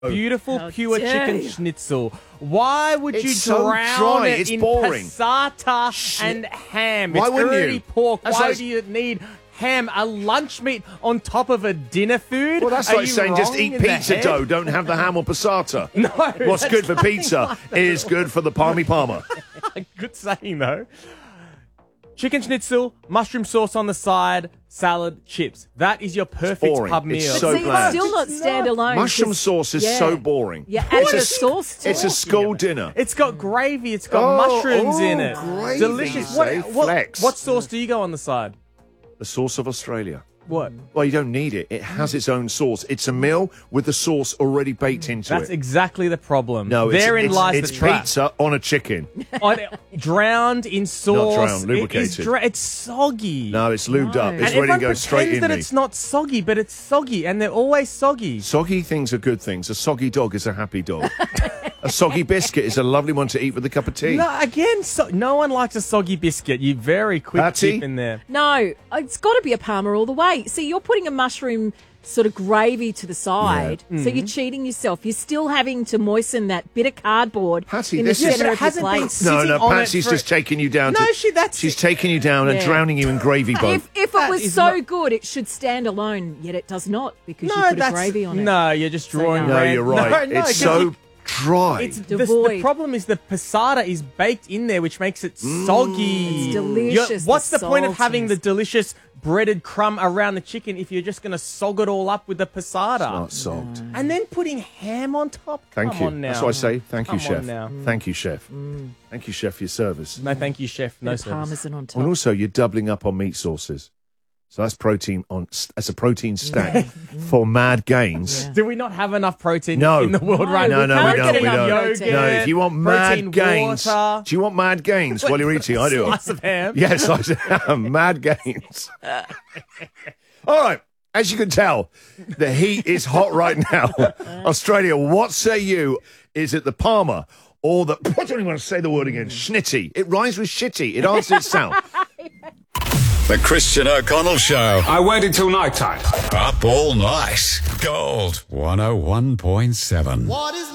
Beautiful, pure chicken schnitzel. Why would you so drown dry, it it's in boring. passata and ham? Why It's wouldn't already you? pork. That's Why like- do you need ham, a lunch meat on top of a dinner food? Well, that's Are like you saying just wrong eat in the pizza head? dough, don't have the ham or passata. No, What's that's good for nothing pizza like that. is good for the Palmy Palmer. Good saying, though. Chicken schnitzel, mushroom sauce on the side, salad, chips. That is your perfect boring. pub It's meal. so See, it's bland. still not standalone. Mushroom 'cause- sauce is so boring. Yeah, add It's a a- sauce to It's a it. school dinner. It's got gravy. It's got mushrooms in it. Gravy, Delicious. you say? Flex. What sauce do you go on the side? The sauce of Australia. What? Well, you don't need it. It has its own sauce. It's a meal with the sauce already baked into That's it. exactly the problem. No, therein lies it's the trap. pizza on a chicken. Drowned in sauce. drowned, It is lubricated. it's soggy. No, it's lubed up. And It's ready to everyone go straight pretends in that me. it's not soggy, but it's soggy, and they're always soggy. Soggy things are good things. A soggy dog is a happy dog. A soggy biscuit is a lovely one to eat with a cup of tea. No, again, no one likes a soggy biscuit. You very quick Patsy? tip in there. No, it's got to be a Parma all the way. See, you're putting a mushroom sort of gravy to the side, so you're cheating yourself. You're still having to moisten that bit of cardboard Patsy, in the this is- centre but it of your hasn't been plate. sitting No, on it Patsy's for- just taking you down. No, to, she's taking you down and Yeah. drowning you in gravy boat. If That it was is so not- good, it should stand alone, yet it does not because you No, put a that's gravy on it. no. You're just drawing. no. No, ran- you're right. No, it's 'cause so dry. It's the Devoid. problem is the passata is baked in there, which makes it soggy. It's delicious, What's the the point of having saltiness. the delicious breaded crumb around the chicken if you're just going to sog it all up with the passata? Not salt. And then putting ham on top? Thank Come you. on now. That's what I say. Thank you, Come on chef. now. Thank you, chef. Thank you, chef, for your service. No, thank you, chef. No Bit of service. Parmesan on top. And also, you're doubling up on meat sauces. So that's protein as a protein stack for mad gains. Do we not have enough protein No. in the world right No, now? no, we can't don't. get We enough don't. protein. No, if you want protein mad gains, water. do you want mad gains while you're eating? I do. Slice of ham. Yes, I am. Mad gains. All right. As you can tell, the heat is hot right now. Australia, what say you? Is it the Palmer or the... I don't even want to say the word again. Schnitty. It rhymes with shitty. It answers itself. The Christian O'Connell Show. I waited till night time. Up all night. Gold 101.7.